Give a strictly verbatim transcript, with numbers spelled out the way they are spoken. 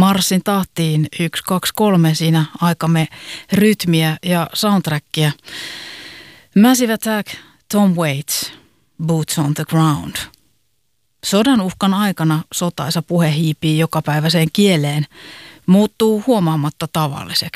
marssin tahtiin yksi, kaksi, kolme siinä aikamme rytmiä ja soundtrackia. Massive Attack, Tom Waits, Boots on the Ground. Sodan uhkan aikana sotaisa puhe hiipii jokapäiväiseen kieleen, muuttuu huomaamatta tavalliseksi.